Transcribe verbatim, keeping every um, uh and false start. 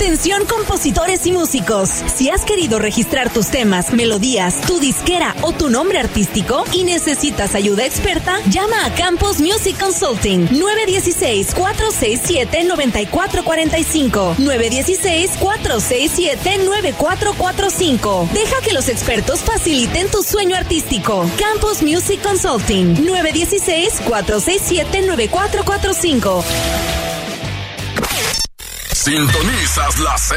Atención compositores y músicos. Si has querido registrar tus temas, melodías, tu disquera o tu nombre artístico y necesitas ayuda experta, llama a Campos Music Consulting nueve uno seis, cuatro seis siete, nueve cuatro cuatro cinco nueve uno seis, cuatro seis siete, nueve cuatro cuatro cinco. Deja que los expertos faciliten tu sueño artístico. Campos Music Consulting nueve uno seis, cuatro seis siete, nueve cuatro cuatro cinco. Sintonizas la